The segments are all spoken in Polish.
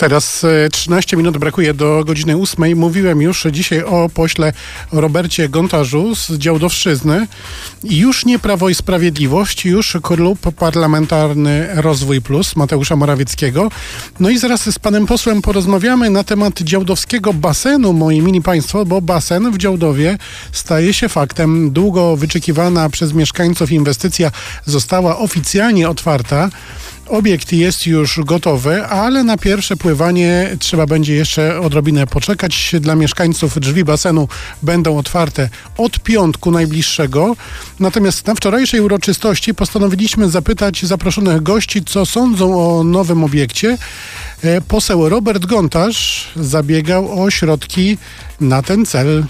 Teraz 13 minut brakuje do godziny 8. Mówiłem już dzisiaj o pośle Robercie Gontarzu z Działdowszczyzny. Już nie Prawo i Sprawiedliwość, już Klub Parlamentarny Rozwój Plus Mateusza Morawieckiego. No i zaraz z panem posłem porozmawiamy na temat działdowskiego basenu, moi mili państwo, bo basen w Działdowie staje się faktem. Długo wyczekiwana przez mieszkańców inwestycja została oficjalnie otwarta. Obiekt jest już gotowy, ale na pierwsze pływanie trzeba będzie jeszcze odrobinę poczekać. Dla mieszkańców drzwi basenu będą otwarte od piątku najbliższego. Natomiast na wczorajszej uroczystości postanowiliśmy zapytać zaproszonych gości, co sądzą o nowym obiekcie. Poseł Robert Gontarz zabiegał o środki na ten cel.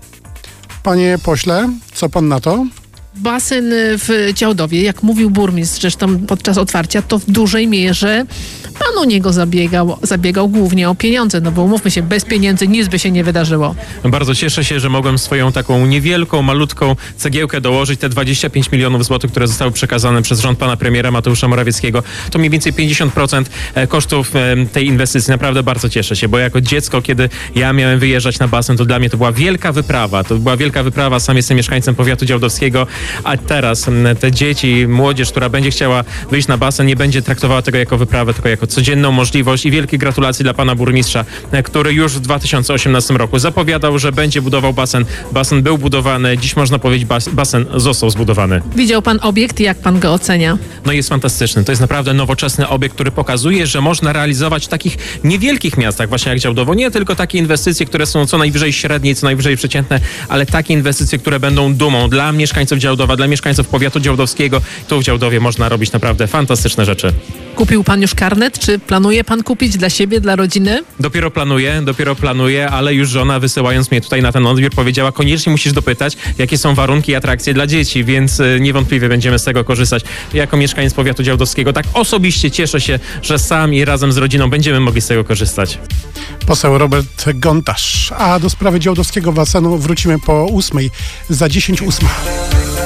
Panie pośle, co pan na to? Basen w Działdowie, jak mówił burmistrz zresztą podczas otwarcia, to w dużej mierze pan o niego zabiegał głównie o pieniądze, no bo umówmy się, bez pieniędzy nic by się nie wydarzyło. Bardzo cieszę się, że mogłem swoją taką niewielką, malutką cegiełkę dołożyć, te 25 milionów złotych, które zostały przekazane przez rząd pana premiera Mateusza Morawieckiego. To mniej więcej 50% kosztów tej inwestycji. Naprawdę bardzo cieszę się, bo jako dziecko, kiedy ja miałem wyjeżdżać na basen, to dla mnie to była wielka wyprawa. To była wielka wyprawa, sam jestem mieszkańcem powiatu działdowskiego, a teraz te dzieci, młodzież, która będzie chciała wyjść na basen, nie będzie traktowała tego jako wyprawę, tylko jako codzienną możliwość i wielkie gratulacje dla pana burmistrza, który już w 2018 roku zapowiadał, że będzie budował basen. Basen był budowany, dziś można powiedzieć, basen został zbudowany. Widział pan obiekt i jak pan go ocenia? No jest fantastyczny. To jest naprawdę nowoczesny obiekt, który pokazuje, że można realizować w takich niewielkich miastach, właśnie jak Działdowo, nie tylko takie inwestycje, które są co najwyżej średnie, co najwyżej przeciętne, ale takie inwestycje, które będą dumą dla mieszkańców Działdowa, dla mieszkańców powiatu działdowskiego. Tu w Działdowie można robić naprawdę fantastyczne rzeczy. Kupił pan już karnet? Czy planuje pan kupić dla siebie, dla rodziny? Dopiero planuję, ale już żona, wysyłając mnie tutaj na ten odbiór, powiedziała, koniecznie musisz dopytać, jakie są warunki i atrakcje dla dzieci, więc niewątpliwie będziemy z tego korzystać. Jako mieszkaniec powiatu działdowskiego tak osobiście cieszę się, że sam i razem z rodziną będziemy mogli z tego korzystać. Poseł Robert Gontarz. A do sprawy działdowskiego basenu wrócimy po 8:00. Za 10:08.